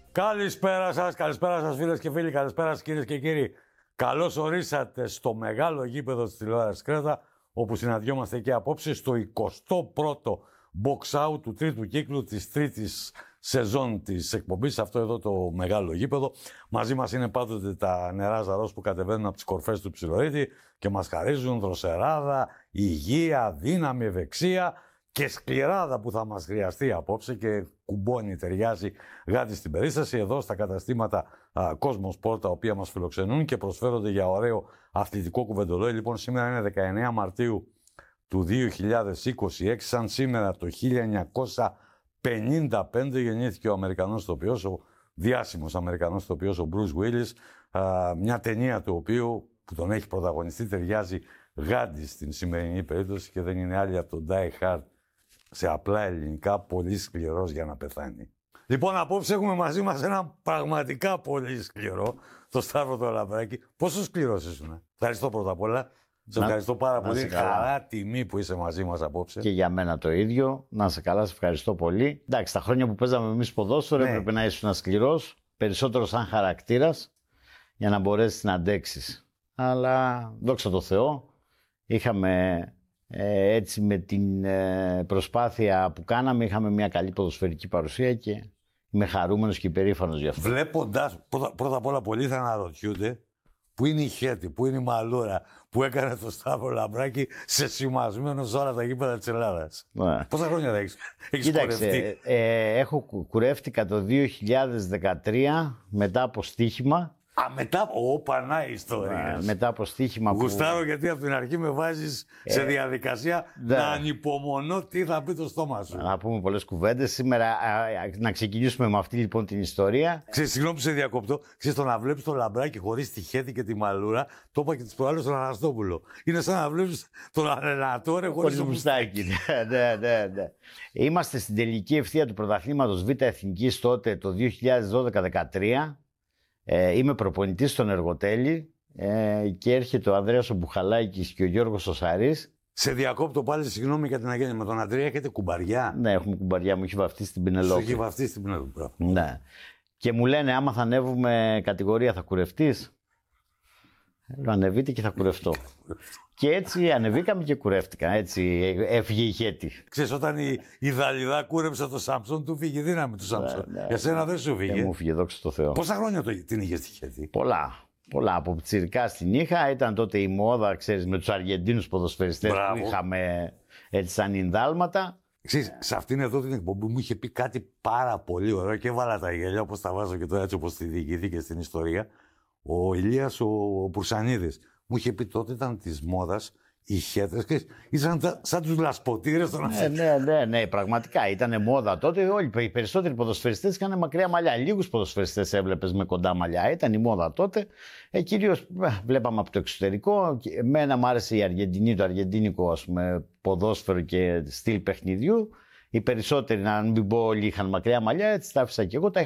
Καλησπέρα σας φίλες και φίλοι, καλησπέρα σας κυρίες και κύριοι. Καλώς ορίσατε στο μεγάλο γήπεδο της τηλεόρασης Κρέτα, όπου συναντιόμαστε και απόψε στο 21ο box out του τρίτου κύκλου της τρίτης σεζόν της εκπομπής, αυτό εδώ το μεγάλο γήπεδο. Μαζί μας είναι πάντοτε τα νερά Ζαρός που κατεβαίνουν από τις κορφές του Ψιλορίτη και μας χαρίζουν δροσεράδα, υγεία, δύναμη, ευεξία και σκληράδα που θα μας χρειαστεί απόψε και κουμπώνει, ταιριάζει γάτι στην περίσταση εδώ στα καταστήματα Cosmos Sport, τα οποία μας φιλοξενούν και προσφέρονται για ωραίο αθλητικό κουβεντολόι. Λοιπόν, σήμερα είναι 19 Μαρτίου του 2026, σαν σήμερα το 1955 γεννήθηκε ο Αμερικανός ηθοποιός, ο διάσημος Αμερικανός ηθοποιός, ο Bruce Willis, μια ταινία του οποίου που τον έχει πρωταγωνιστεί ταιριάζει γάντι στην σημερινή περίπτωση και δεν είναι άλλη από τον Die Hard σε απλά ελληνικά, πολύ σκληρός για να πεθάνει. Λοιπόν, απόψε έχουμε μαζί μας ένα πραγματικά πολύ σκληρό, το Σταύρο το Λαμπράκη. Πόσο σκληρός ήσουν? Ευχαριστώ πρώτα απ' όλα. Σε ευχαριστώ πάρα πολύ. Χαρά, τιμή που είσαι μαζί μας απόψε. Και για μένα το ίδιο. Να σε καλά, σε ευχαριστώ πολύ. Εντάξει, τα χρόνια που παίζαμε εμείς ποδόσφαιρο έπρεπε να ήσουν σκληρός, περισσότερο σαν χαρακτήρας, για να μπορέσεις να αντέξεις. Αλλά δόξα τω Θεώ, είχαμε έτσι με την προσπάθεια που κάναμε, είχαμε μια καλή ποδοσφαιρική παρουσία και είμαι χαρούμενος και υπερήφανος γι' αυτό. Βλέποντας, πρώτα απ' όλα πολλοί θα αναρωτιούνται πού είναι η Χέτη, πού είναι η Μαλούρα που έκανε το Σταύρο Λαμπράκη σε σημασμένο σε όλα τα γήπεδα της Ελλάδας. Ναι. Πόσα χρόνια θα έχεις κουρευτεί? Έχω κουρεύτηκα το 2013 μετά από στοίχημα. Μετά, πανά ιστορίες. Μετά από στοίχημα που... Γουστάρω γιατί από την αρχή με βάζεις σε διαδικασία να ανυπομονώ τι θα πει το στόμα σου. Να πούμε πολλές κουβέντες. Σήμερα να ξεκινήσουμε με αυτή λοιπόν την ιστορία. Συγγνώμη που σε διακόπτω. Ξέρεις, το να βλέπεις το Λαμπράκι χωρίς τη Χέτη και τη Μαλούρα, το είπα και τις προάλλες στον Αναστόπουλο. Είναι σαν να βλέπεις τον Ανελατόρε χωρίς το μουστάκι. Ναι. Είμαστε στην τελική ευθεία του πρωταθλήματος Β' Εθνικής τότε το 2012-2013. Είμαι προπονητής στον Εργοτέλη και έρχεται ο Ανδρέας ο Μπουχαλάκης και ο Γιώργος ο Σαρής. Σε διακόπτω πάλι, συγγνώμη για την αγένεια. Με τον Ανδρέα έχετε κουμπαριά? Ναι, έχουμε κουμπαριά, μου έχει βαφτίσει στην Πινελόπη. Σου έχει βαφτίσει στην Πινελόπη. Ναι. Και μου λένε, άμα θα ανέβουμε κατηγορία θα κουρευτείς? Λέω, ανεβείτε και θα κουρευτώ. Και έτσι ανεβήκαμε και κουρεύτηκα. Έτσι έφυγε η Χέτη. Ξέρεις, όταν η Δαλιδά κούρεψε το Σάμψον, του φύγε η δύναμη του Σάμψον. Ναι. Για σένα δεν σου φύγε. Δεν μου φύγε, δόξα τω Θεώ. Πόσα χρόνια την είχες τη Χέτη? Πολλά. Από πιτσιρικά την είχα. Ήταν τότε η μόδα, ξέρεις, με τους Αργεντίνους ποδοσφαιριστές που είχαμε έτσι σαν ινδάλματα. Ξέρεις, σε αυτήν εδώ την εκπομπή μου είχε πει κάτι πάρα πολύ ωραίο και έβαλα τα γέλια όπως τα βάζω και τώρα έτσι όπως τη διηγήθηκε στην ιστορία. Ο Ηλίας ο Πουρσανίδης μου είχε πει τότε ήταν της μόδας οι Χέτες, ήσαν σαν τους λασποτήρες των Αθηνών. Ναι, πραγματικά ήταν μόδα τότε. Όλοι οι περισσότεροι ποδοσφαιριστές είχαν μακριά μαλλιά. Λίγους ποδοσφαιριστές έβλεπες με κοντά μαλλιά. Ήταν η μόδα τότε. Κυρίως βλέπαμε από το εξωτερικό. Εμένα μου άρεσε η Αργεντινή, το αργεντίνικο ας πούμε, ποδόσφαιρο και στυλ παιχνιδιού. Οι περισσότεροι, να μην πω όλοι, είχαν μακριά μαλλιά. Έτσι τα άφησα και εγώ. Τα